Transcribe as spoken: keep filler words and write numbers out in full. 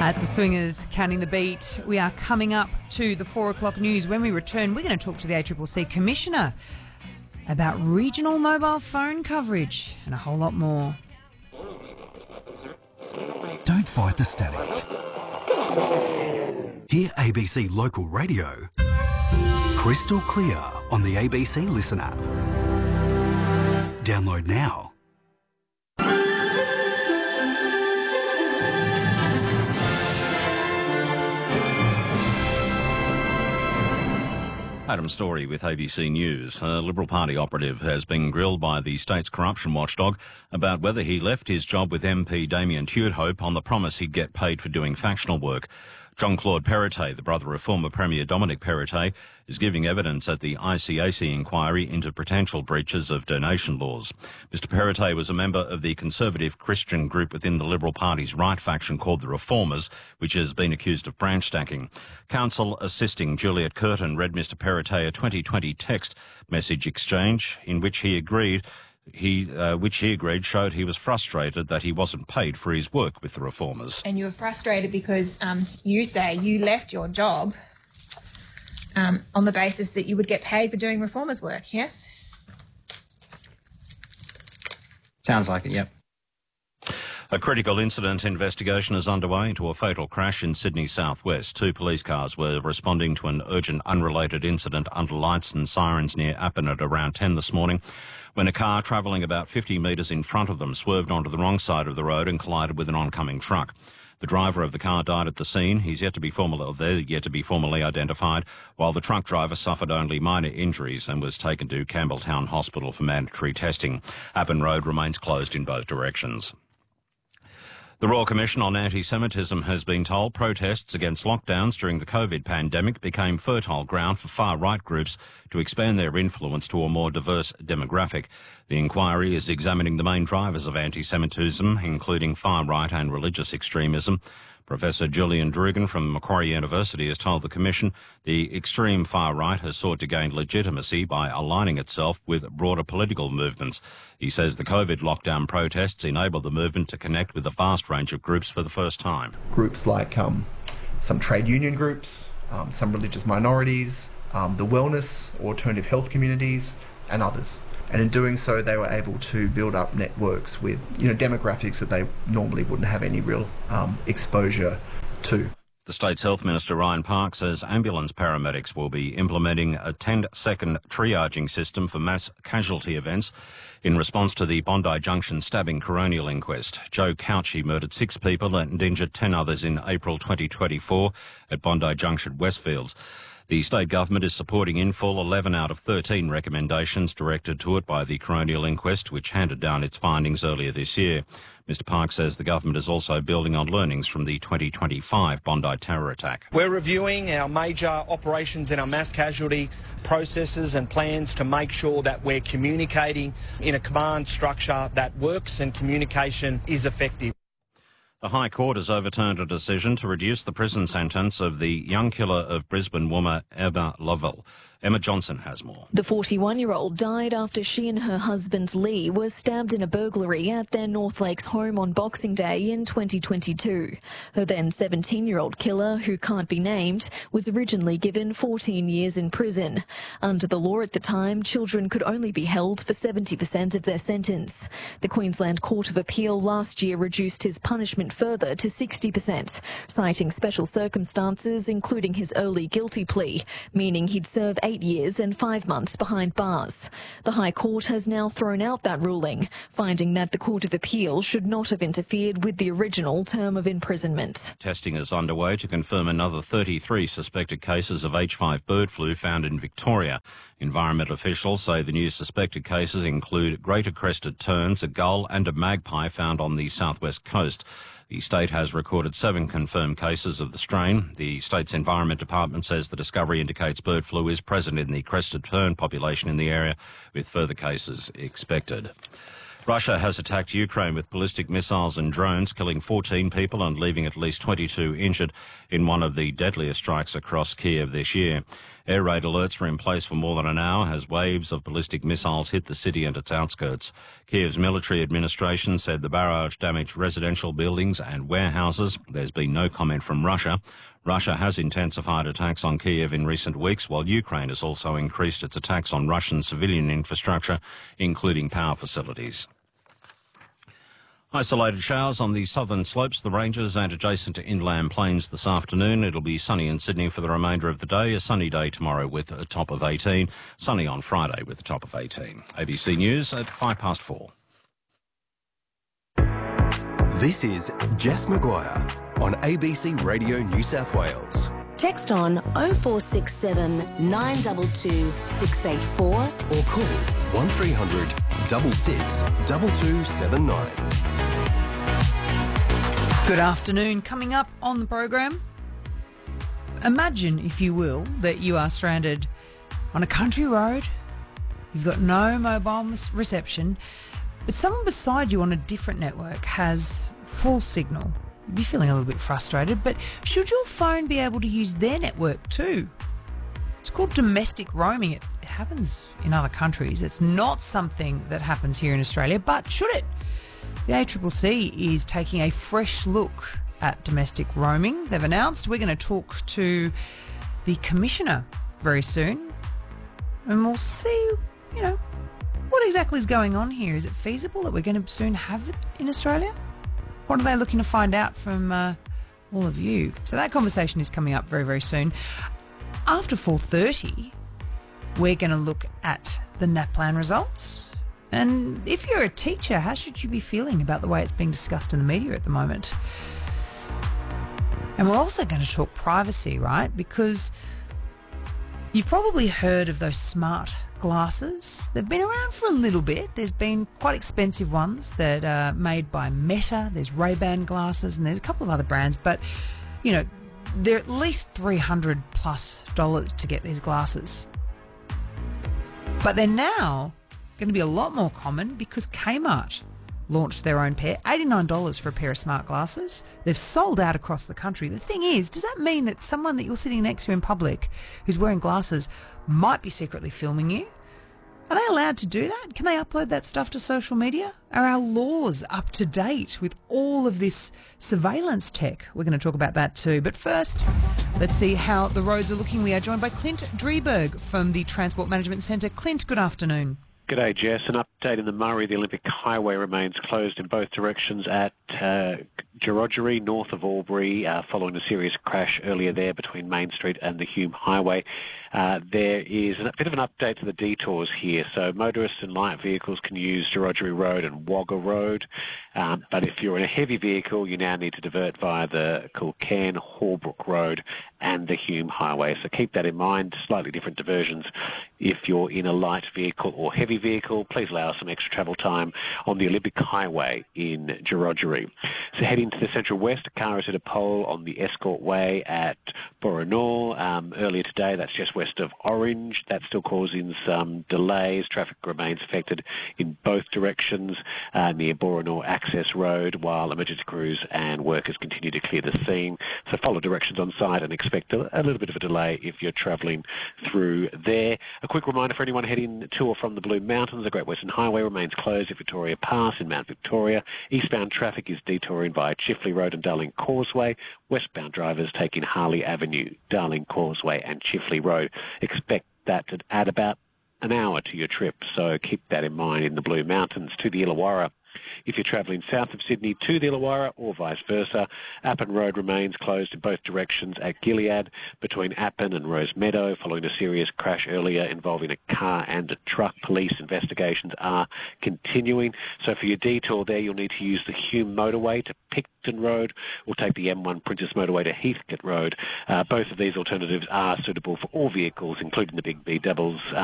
As the Swingers counting the beat, we are coming up to the four o'clock news. When we return, we're going to talk to the A C C C Commissioner about regional mobile phone coverage and a whole lot more. Don't fight the static. Hear A B C Local Radio crystal clear on the A B C Listen app. Download now. Adam Story with A B C News. A Liberal Party operative has been grilled by the state's corruption watchdog about whether he left his job with M P Damien Tewhope on the promise he'd get paid for doing factional work. Jean-Claude Perrottet, the brother of former Premier Dominic Perrottet, is giving evidence at the I C A C inquiry into potential breaches of donation laws. Mister Perrottet was a member of the conservative Christian group within the Liberal Party's right faction called the Reformers, which has been accused of branch stacking. Counsel assisting Juliet Curtin read Mister Perrottet a twenty twenty text message exchange in which he agreed He, uh, which he agreed showed he was frustrated that he wasn't paid for his work with the Reformers. And you were frustrated because um, you say you left your job um, on the basis that you would get paid for doing Reformers work, yes? Sounds like it, yep. A critical incident investigation is underway into a fatal crash in Sydney southwest. Two police cars were responding to an urgent unrelated incident under lights and sirens near Appin at around ten this morning when a car travelling about fifty metres in front of them swerved onto the wrong side of the road and collided with an oncoming truck. The driver of the car died at the scene. He's yet to be formally, or they're yet to be formally identified, while the truck driver suffered only minor injuries and was taken to Campbelltown Hospital for mandatory testing. Appin Road remains closed in both directions. The Royal Commission on Anti-Semitism has been told protests against lockdowns during the COVID pandemic became fertile ground for far-right groups to expand their influence to a more diverse demographic. The inquiry is examining the main drivers of anti-Semitism, including far-right and religious extremism. Professor Julian Drugan from Macquarie University has told the Commission the extreme far-right has sought to gain legitimacy by aligning itself with broader political movements. He says the COVID lockdown protests enabled the movement to connect with a vast range of groups for the first time. Groups like um, some trade union groups, um, some religious minorities, um, the wellness or alternative health communities, and others. And in doing so, they were able to build up networks with, you know, demographics that they normally wouldn't have any real um, exposure to. The State's Health Minister, Ryan Park, says ambulance paramedics will be implementing a ten-second triaging system for mass casualty events in response to the Bondi Junction stabbing coronial inquest. Joe Couchy murdered six people and injured ten others in April twenty twenty-four at Bondi Junction, Westfields. The state government is supporting in full eleven out of thirteen recommendations directed to it by the coronial inquest, which handed down its findings earlier this year. Mister Park says the government is also building on learnings from the twenty twenty-five Bondi terror attack. We're reviewing our major operations and our mass casualty processes and plans to make sure that we're communicating in a command structure that works and communication is effective. The High Court has overturned a decision to reduce the prison sentence of the young killer of Brisbane woman Emma Lovell. Emma Johnson has more. The forty-one-year-old died after she and her husband Lee were stabbed in a burglary at their North Lakes home on Boxing Day in twenty twenty-two. Her then seventeen-year-old killer, who can't be named, was originally given fourteen years in prison. Under the law at the time, children could only be held for seventy percent of their sentence. The Queensland Court of Appeal last year reduced his punishment further to sixty percent, citing special circumstances including his early guilty plea, meaning he'd serve eight years and five months behind bars. The High Court has now thrown out that ruling, finding that the Court of Appeal should not have interfered with the original term of imprisonment. Testing is underway to confirm another thirty-three suspected cases of H five bird flu found in Victoria. Environmental officials say the new suspected cases include greater crested terns, a gull and a magpie found on the southwest coast. The state has recorded seven confirmed cases of the strain. The state's Environment Department says the discovery indicates bird flu is present in the crested tern population in the area, with further cases expected. Russia has attacked Ukraine with ballistic missiles and drones, killing fourteen people and leaving at least twenty-two injured in one of the deadliest strikes across Kiev this year. Air raid alerts were in place for more than an hour as waves of ballistic missiles hit the city and its outskirts. Kiev's military administration said the barrage damaged residential buildings and warehouses. There's been no comment from Russia. Russia has intensified attacks on Kiev in recent weeks, while Ukraine has also increased its attacks on Russian civilian infrastructure, including power facilities. Isolated showers on the southern slopes, the ranges and adjacent to inland plains this afternoon. It'll be sunny in Sydney for the remainder of the day. A sunny day tomorrow with a top of eighteen. Sunny on Friday with a top of eighteen. A B C News at five past four. This is Jess Maguire on A B C Radio New South Wales. Text on oh four six seven, nine two two, six eight four or call one three hundred, six six, two two seven nine. Good afternoon. Coming up on the program, imagine, if you will, that you are stranded on a country road. You've got no mobile reception, but someone beside you on a different network has full signal. You'd be feeling a little bit frustrated, but should your phone be able to use their network too? It's called domestic roaming. It, it happens in other countries. It's not something that happens here in Australia, but should it? The A C C C is taking a fresh look at domestic roaming. They've announced we're going to talk to the Commissioner very soon, and we'll see, you know, what exactly is going on here. Is it feasible that we're going to soon have it in Australia? What are they looking to find out from uh, all of you? So that conversation is coming up very, very soon. After four thirty, we're going to look at the NAPLAN results. And if you're a teacher, how should you be feeling about the way it's being discussed in the media at the moment? And we're also going to talk privacy, right? Because you've probably heard of those smart glasses. They've been around for a little bit. There's been quite expensive ones that are made by Meta. There's Ray-Ban glasses, and there's a couple of other brands. But, you know, they're at least three hundred plus dollars to get these glasses. But they're now going to be a lot more common because Kmart launched their own pair, eighty-nine dollars for a pair of smart glasses. They've sold out across the country. The thing is, does that mean that someone that you're sitting next to in public who's wearing glasses might be secretly filming you? Are they allowed to do that? Can they upload that stuff to social media? Are our laws up to date with all of this surveillance tech? We're going to talk about that too. But first, let's see how the roads are looking. We are joined by Clint Drieberg from the Transport Management Centre. Clint, good afternoon. G'day, Jess. An update in the Murray. The Olympic Highway remains closed in both directions at uh, Girogery, north of Albury, uh, following a serious crash earlier there between Main Street and the Hume Highway. Uh, there is a bit of an update to the detours here. So motorists and light vehicles can use Girogery Road and Wagga Road. Um, but if you're in a heavy vehicle, you now need to divert via the Kilcairn, Holbrook Road and the Hume Highway. So keep that in mind. Slightly different diversions if you're in a light vehicle or heavy vehicle. Please allow some extra travel time on the Olympic Highway in Girogery. So heading to the Central West, a car has hit a pole on the Escort Way at Boronor um, earlier today. That's just west of Orange. That's still causing some delays. Traffic remains affected in both directions uh, near Boronor Access Road, while emergency crews and workers continue to clear the scene. So follow directions on site and expect a, a little bit of a delay if you're travelling through there. A quick reminder for anyone heading to or from the Blue Mountains, the Great Western Highway remains closed at Victoria Pass in Mount Victoria. Eastbound traffic is detouring via Chifley Road and Darling Causeway. Westbound drivers taking Harley Avenue, Darling Causeway and Chifley Road. Expect that to add about an hour to your trip, so keep that in mind in the Blue Mountains. To the Illawarra, if you're travelling south of Sydney to the Illawarra or vice versa, Appin Road remains closed in both directions at Gilead between Appin and Rose Meadow following a serious crash earlier involving a car and a truck. Police investigations are continuing. So for your detour there, you'll need to use the Hume motorway to Picton Road or take the M one Princess motorway to Heathcote Road. Uh, both of these alternatives are suitable for all vehicles, including the big B doubles.